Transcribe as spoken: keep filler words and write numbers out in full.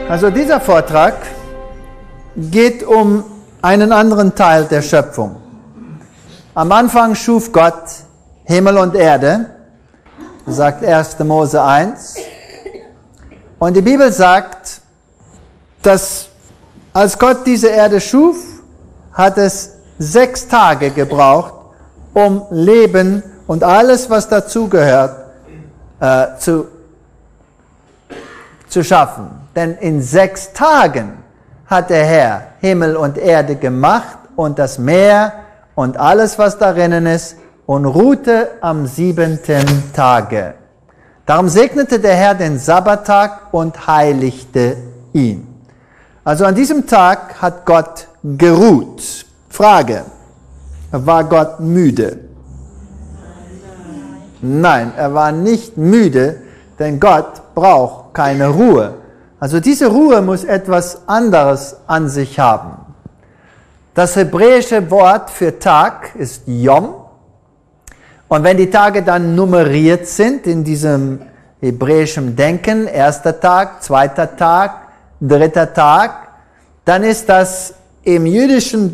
Also dieser Vortrag geht um einen anderen Teil der Schöpfung. Am Anfang schuf Gott Himmel und Erde, sagt erster Mose eins. Und die Bibel sagt, dass als Gott diese Erde schuf, hat es sechs Tage gebraucht, um Leben und alles, was dazugehört, äh, zu, zu schaffen. Denn in sechs Tagen hat der Herr Himmel und Erde gemacht und das Meer und alles, was darinnen ist, und ruhte am siebenten Tage. Darum segnete der Herr den Sabbattag und heiligte ihn. Also an diesem Tag hat Gott geruht. Frage, war Gott müde? Nein, er war nicht müde, denn Gott braucht keine Ruhe. Also diese Ruhe muss etwas anderes an sich haben. Das hebräische Wort für Tag ist Yom. Und wenn die Tage dann nummeriert sind in diesem hebräischen Denken, erster Tag, zweiter Tag, dritter Tag, dann ist das im jüdischen